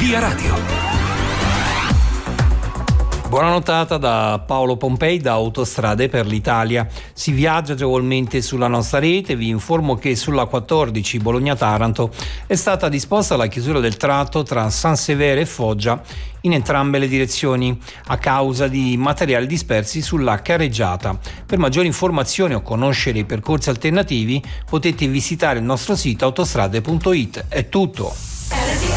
Via Radio. Buona notata da Paolo Pompei da Autostrade per l'Italia. Si viaggia agevolmente sulla nostra rete. Vi informo che sulla 14 Bologna-Taranto è stata disposta la chiusura del tratto tra San Severo e Foggia in entrambe le direzioni a causa di materiali dispersi sulla carreggiata. Per maggiori informazioni o conoscere i percorsi alternativi potete visitare il nostro sito autostrade.it. È tutto.